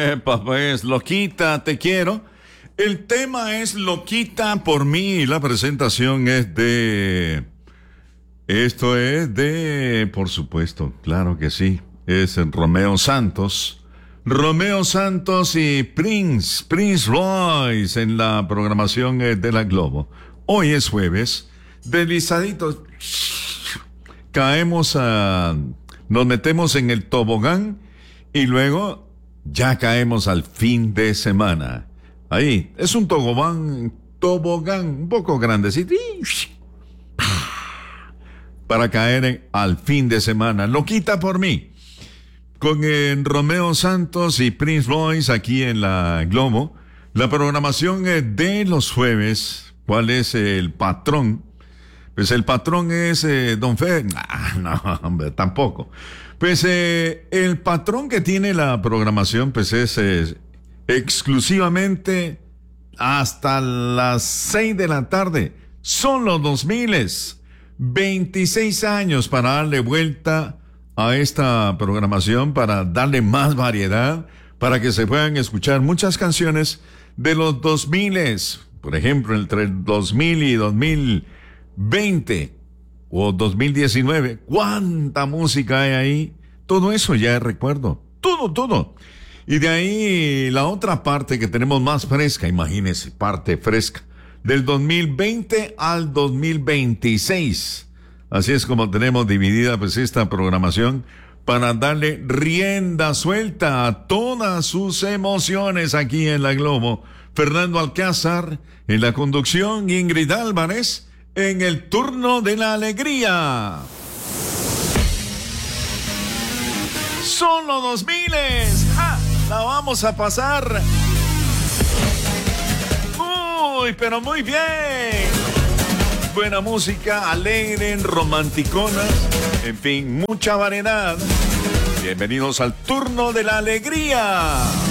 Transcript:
Pues, Loquita, te quiero. El tema es Loquita por mí y la presentación es de... Esto es de... Por supuesto, claro que sí. Es Romeo Santos. Romeo Santos y Prince Royce en la programación de la Globo. Hoy es jueves. Deslizaditos. Nos metemos en el tobogán y luego ya caemos al fin de semana. Ahí, es un tobogán un poco grandecito. Para caer al fin de semana. Loquita por mí. Con Romeo Santos y Prince Royce aquí en la Globo. La programación es de los jueves. ¿Cuál es el patrón? Pues el patrón es Don Fe. No, hombre, tampoco. Pues el patrón que tiene la programación pues es exclusivamente hasta las 6 de la tarde. Son los 2000. 26 años para darle vuelta a esta programación, para darle más variedad, para que se puedan escuchar muchas canciones de los 2000. Por ejemplo, entre el 2000 y 2020 o 2019. ¿Cuánta música hay ahí? Todo eso ya es recuerdo. Todo. Y de ahí la otra parte que tenemos más fresca, imagínense, parte fresca, del 2020 al 2026. Así es como tenemos dividida pues esta programación para darle rienda suelta a todas sus emociones aquí en la Globo. Fernando Alcázar en la conducción, Ingrid Álvarez en el turno de la alegría. Son los 2000. ¡Ja! La vamos a pasar. Uy, pero muy bien. Buena música, alegre, romanticonas. En fin, mucha variedad. Bienvenidos al turno de la alegría.